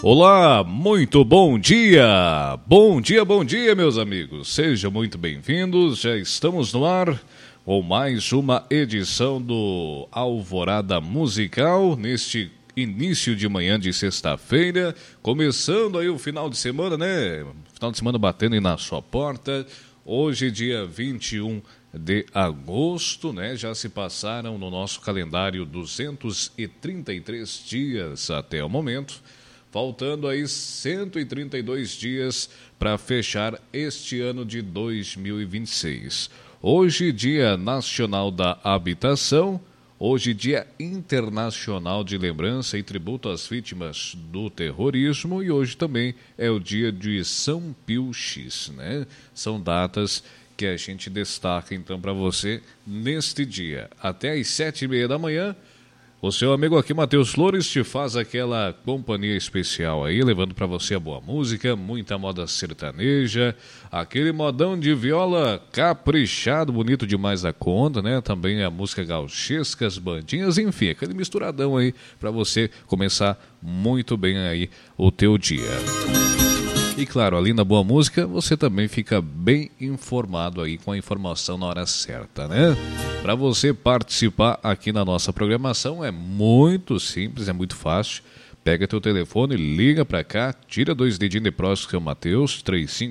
Olá, muito bom dia! Bom dia, meus amigos. Sejam muito bem-vindos. Já estamos no ar com mais uma edição do Alvorada Musical neste início de manhã de sexta-feira, começando aí o final de semana, né? Final de semana batendo aí na sua porta. Hoje, dia 21 de agosto, né? Já se passaram no nosso calendário 233 dias até o momento. Faltando aí 132 dias para fechar este ano de 2026. Hoje, Dia Nacional da Habitação. Hoje, Dia Internacional de Lembrança e Tributo às Vítimas do Terrorismo. E hoje também é o dia de São Pio X, né? São datas que a gente destaca, então, para você neste dia. Até às 7h30 da manhã. O seu amigo aqui, Matheus Flores, te faz aquela companhia especial aí, levando para você a boa música, muita moda sertaneja, aquele modão de viola caprichado, bonito demais da conta, né? Também a música gauchesca, as bandinhas, enfim, aquele misturadão aí para você começar muito bem aí o teu dia. E claro, além da boa música, você também fica bem informado aí com a informação na hora certa, né? Para você participar aqui na nossa programação é muito simples, é muito fácil. Pega teu telefone, liga para cá, tira 2 dedinhos de próximo, seu Matheus,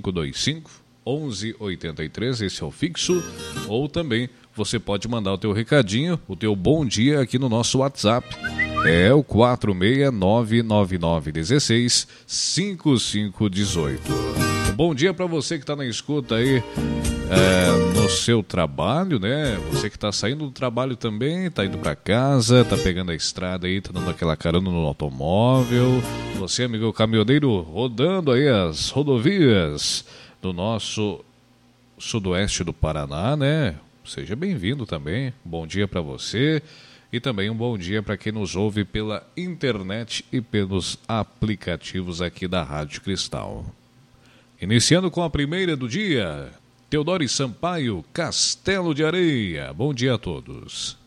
3525-1183, esse é o fixo. Ou também você pode mandar o teu recadinho, o teu bom dia aqui no nosso WhatsApp. É o 46999165518. Bom dia para você que está na escuta aí no seu trabalho, né? Você que está saindo do trabalho também, está indo para casa, está pegando a estrada aí, está dando aquela carona no automóvel. Você, amigo caminhoneiro, rodando aí as rodovias do nosso sudoeste do Paraná, né? Seja bem-vindo também. Bom dia para você. E também um bom dia para quem nos ouve pela internet e pelos aplicativos aqui da Rádio Cristal. Iniciando com a primeira do dia, Teodoro Sampaio, Castelo de Areia. Bom dia a todos.